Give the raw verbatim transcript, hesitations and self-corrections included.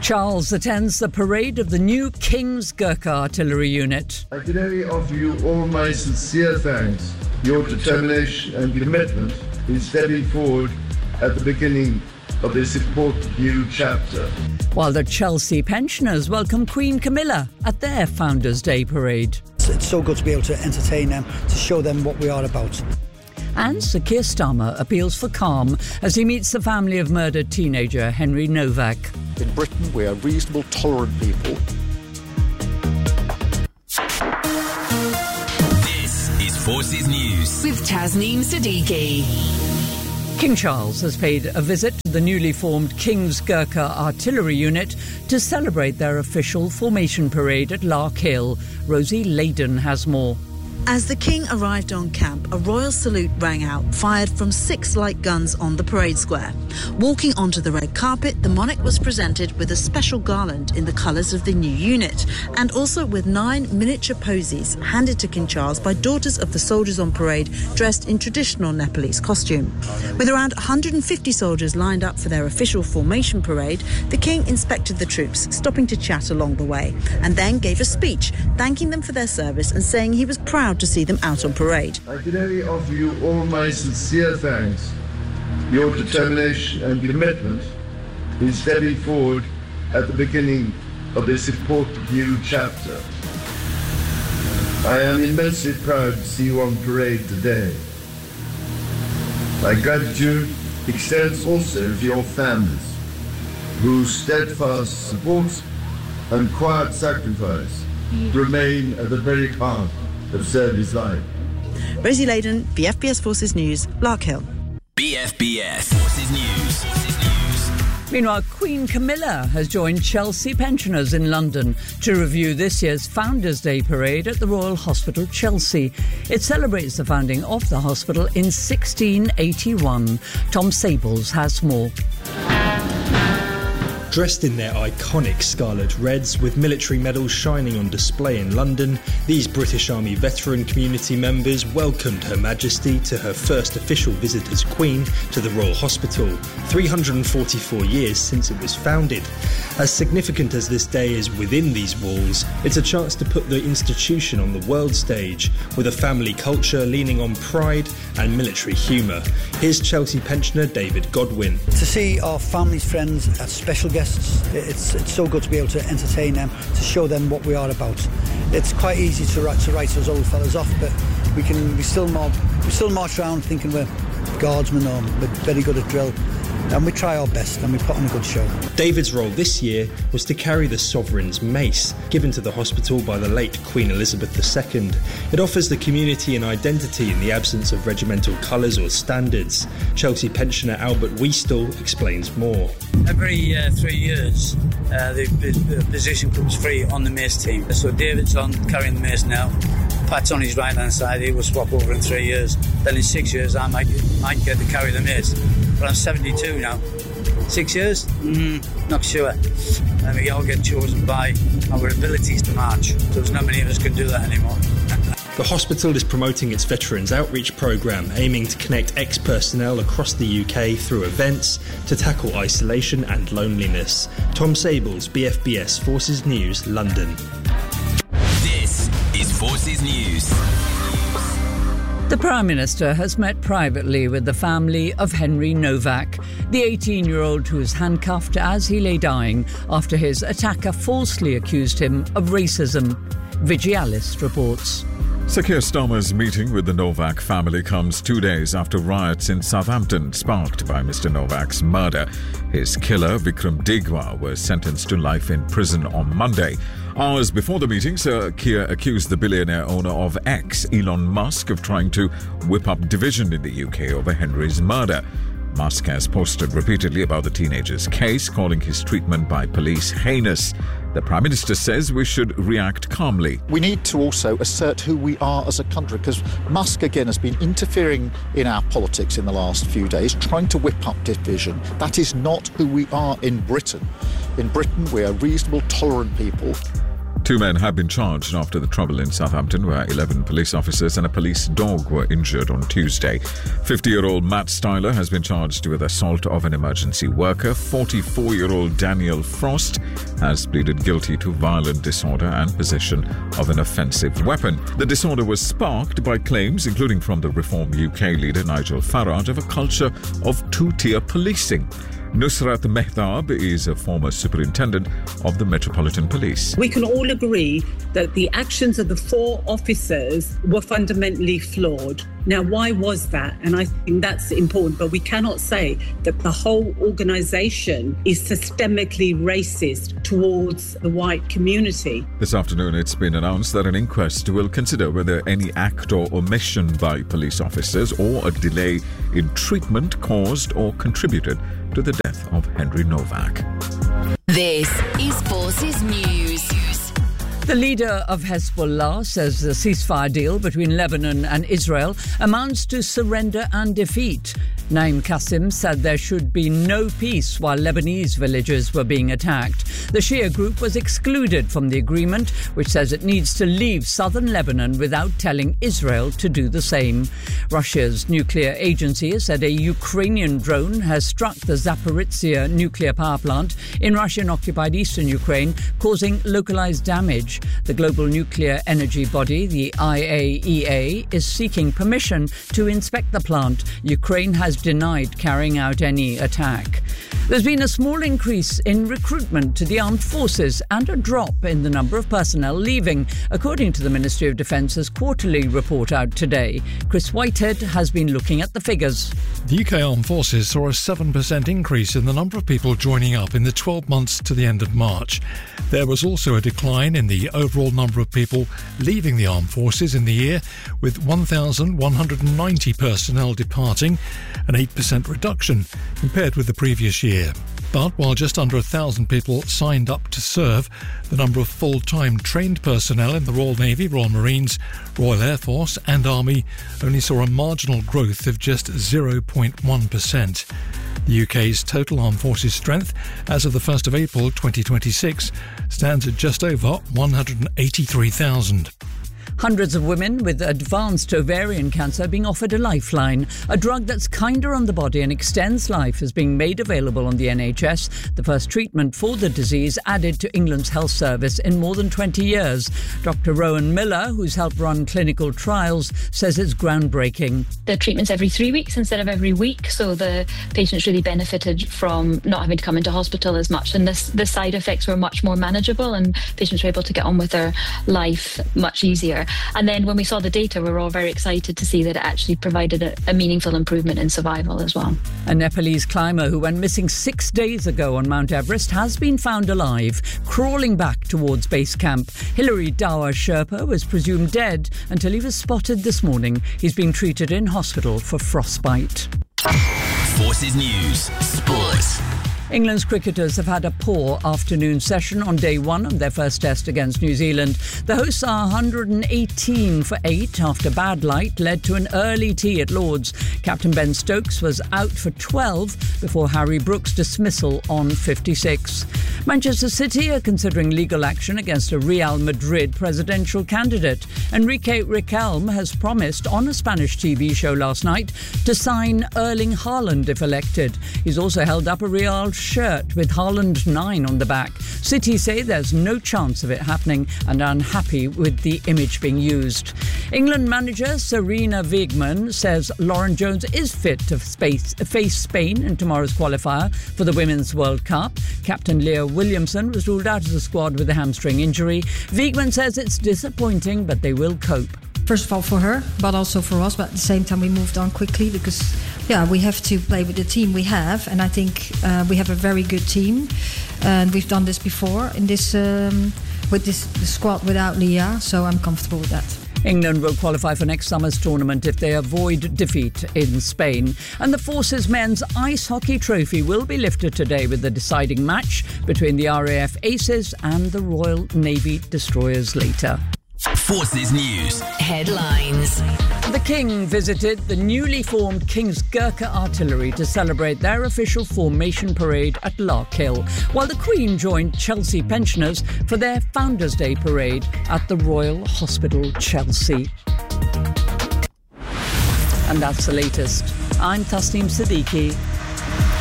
Charles attends the parade of the new King's Gurkha Artillery Unit. I can only offer you all my sincere thanks, your determination and commitment in stepping forward at the beginning of this important new chapter. While the Chelsea pensioners welcome Queen Camilla at their Founders' Day parade. It's so good to be able to entertain them, to show them what we are about. And Sir Keir Starmer appeals for calm as he meets the family of murdered teenager Henry Novak. In Britain, we are reasonable, tolerant people. This is Forces News with Tasneem Siddiqui. King Charles has paid a visit to the newly formed King's Gurkha Artillery Unit to celebrate their official formation parade at Lark Hill. Rosie Leyden has more. As the King arrived on camp, a royal salute rang out, fired from six light guns on the parade square. Walking onto the red carpet, the monarch was presented with a special garland in the colours of the new unit, and also with nine miniature posies handed to King Charles by daughters of the soldiers on parade dressed in traditional Nepalese costume. With around one hundred fifty soldiers lined up for their official formation parade, the King inspected the troops, stopping to chat along the way, and then gave a speech, thanking them for their service and saying he was proud to see them out on parade. I can only offer you all my sincere thanks, your determination and commitment in stepping forward at the beginning of this important new chapter. I am immensely proud to see you on parade today. My gratitude extends also to your families, whose steadfast support and quiet sacrifice remain at the very heart of service life. Rosie Leyden, B F B S Forces News, Lark Hill. B F B S Forces News. Forces News. Meanwhile, Queen Camilla has joined Chelsea pensioners in London to review this year's Founders' Day parade at the Royal Hospital, Chelsea. It celebrates the founding of the hospital in sixteen eighty-one. Tom Sables has more. Dressed in their iconic scarlet reds, with military medals shining on display in London, these British Army veteran community members welcomed Her Majesty to her first official visit as Queen to the Royal Hospital, three hundred forty-four years since it was founded. As significant as this day is within these walls, it's a chance to put the institution on the world stage, with a family culture leaning on pride and military humour. Here's Chelsea pensioner David Godwin. To see our families, friends, as special guests, it's it's so good to be able to entertain them, to show them what we are about. It's quite easy to write to write those old fellas off, but we can we still mob, we still march around thinking we're guardsmen or we're very good at drill. And we try our best and we put on a good show. David's role this year was to carry the Sovereign's mace, given to the hospital by the late Queen Elizabeth the Second. It offers the community an identity in the absence of regimental colours or standards. Chelsea pensioner Albert Weastel explains more. Every uh, three years, uh, the, the position comes free on the mace team. So David's on carrying the mace now. Pat's on his right-hand side. He will swap over in three years. Then in six years, I might might get to carry the mace. But I'm seventy-two now. Six years? Mm, not sure. And we all get chosen by our abilities to march. So there's not many of us can do that anymore. The hospital is promoting its Veterans Outreach programme, aiming to connect ex-personnel across the U K through events to tackle isolation and loneliness. Tom Sables, B F B S Forces News, London. This is Forces News. The Prime Minister has met privately with the family of Henry Novak, the eighteen-year-old who was handcuffed as he lay dying after his attacker falsely accused him of racism. Vigialis reports. Sir Keir Starmer's meeting with the Novak family comes two days after riots in Southampton sparked by Mister Novak's murder. His killer, Vikram Digwa, was sentenced to life in prison on Monday. Hours before the meeting, Sir Keir accused the billionaire owner of X, Elon Musk, of trying to whip up division in the U K over Henry's murder. Musk has posted repeatedly about the teenager's case, calling his treatment by police heinous. The Prime Minister says we should react calmly. We need to also assert who we are as a country, because Musk, again, has been interfering in our politics in the last few days, trying to whip up division. That is not who we are in Britain. In Britain, we are reasonable, tolerant people. Two men have been charged after the trouble in Southampton, where eleven police officers and a police dog were injured on Tuesday. fifty-year-old Matt Styler has been charged with assault of an emergency worker. forty-four-year-old Daniel Frost has pleaded guilty to violent disorder and possession of an offensive weapon. The disorder was sparked by claims, including from the Reform U K leader Nigel Farage, of a culture of two-tier policing. Nusrat Mehtab is a former superintendent of the Metropolitan Police. We can all agree that the actions of the four officers were fundamentally flawed. Now, why was that? And I think that's important, but we cannot say that the whole organisation is systemically racist towards the white community. This afternoon, it's been announced that an inquest will consider whether any act or omission by police officers or a delay in treatment caused or contributed to the death of Henry Novak. This is Forces News. The leader of Hezbollah says the ceasefire deal between Lebanon and Israel amounts to surrender and defeat. Naim Qasim said there should be no peace while Lebanese villages were being attacked. The Shia group was excluded from the agreement, which says it needs to leave southern Lebanon without telling Israel to do the same. Russia's nuclear agency has said a Ukrainian drone has struck the Zaporizhzhia nuclear power plant in Russian-occupied eastern Ukraine, causing localized damage. The global nuclear energy body, the I A E A, is seeking permission to inspect the plant. Ukraine has denied carrying out any attack. There's been a small increase in recruitment to the armed forces and a drop in the number of personnel leaving, according to the Ministry of Defence's quarterly report out today. Chris Whitehead has been looking at the figures. The U K Armed Forces saw a seven percent increase in the number of people joining up in the twelve months to the end of March. There was also a decline in the overall number of people leaving the Armed Forces in the year, with one thousand one hundred ninety personnel departing, an eight percent reduction compared with the previous year. But while just under a thousand people signed up to serve, the number of full-time trained personnel in the Royal Navy, Royal Marines, Royal Air Force and Army only saw a marginal growth of just zero point one percent. The U K's total armed forces strength as of the first of April twenty twenty-six stands at just over one hundred eighty-three thousand. Hundreds of women with advanced ovarian cancer are being offered a lifeline. A drug that's kinder on the body and extends life is being made available on the N H S. The first treatment for the disease added to England's health service in more than twenty years. Doctor Rowan Miller, who's helped run clinical trials, says it's groundbreaking. The treatment's every three weeks instead of every week, so the patients really benefited from not having to come into hospital as much. And this, the side effects were much more manageable and patients were able to get on with their life much easier. And then when we saw the data, we were all very excited to see that it actually provided a, a meaningful improvement in survival as well. A Nepalese climber who went missing six days ago on Mount Everest has been found alive, crawling back towards base camp. Hilary Dawa Sherpa was presumed dead until he was spotted this morning. He's being treated in hospital for frostbite. Forces News Sports. England's cricketers have had a poor afternoon session on day one of their first test against New Zealand. The hosts are one hundred eighteen for eight after bad light led to an early tea at Lord's. Captain Ben Stokes was out for twelve before Harry Brooks' dismissal on fifty-six. Manchester City are considering legal action against a Real Madrid presidential candidate. Enrique Riquelme has promised on a Spanish T V show last night to sign Erling Haaland if elected. He's also held up a Real shirt with Haaland nine on the back. City say there's no chance of it happening and are unhappy with the image being used. England manager Serena Wiegman says Lauren Jones is fit to face, face Spain in tomorrow's qualifier for the Women's World Cup. Captain Leah Williamson was ruled out of the squad with a hamstring injury. Wiegman says it's disappointing, but they will cope. First of all for her, but also for us. But at the same time, we moved on quickly because, yeah, we have to play with the team we have. And I think uh, we have a very good team. And we've done this before in this um, with this squad without Leah. So I'm comfortable with that. England will qualify for next summer's tournament if they avoid defeat in Spain. And the Forces Men's Ice Hockey Trophy will be lifted today with the deciding match between the R A F Aces and the Royal Navy Destroyers later. Forces News. Headlines. The King visited the newly formed King's Gurkha Artillery to celebrate their official formation parade at Larkhill, while the Queen joined Chelsea pensioners for their Founders' Day parade at the Royal Hospital, Chelsea. And that's the latest. I'm Tasneem Siddiqui.